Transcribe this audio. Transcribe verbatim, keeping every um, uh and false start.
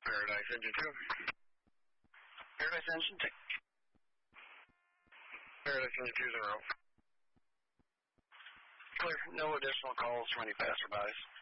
Paradise Engine two. Paradise Engine two. Paradise Engine two zero. Clear. No additional calls from any passerbys.